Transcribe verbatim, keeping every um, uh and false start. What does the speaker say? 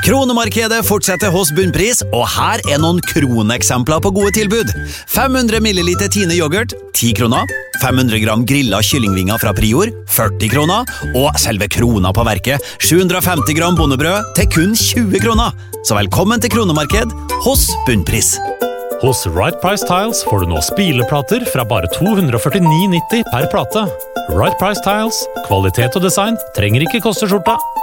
Kronemarkedet fortsetter hos Bunnpris, og her er noen kroneksempler på gode tilbud. fem hundre milliliter Tine yoghurt, ti kroner. fem hundre gram grillet kyllingvinger fra Prior, førti kroner. Og selve krona på verket, sju hundre femti gram bondebrød til kun tjue kroner. Så velkommen til Kronemarked hos Bunnpris. Hos Right Price Tiles får du nå spileplater fra bare to hundre førtini nitti per plate. Right Price Tiles, kvalitet og design trenger ikke koste skjorta.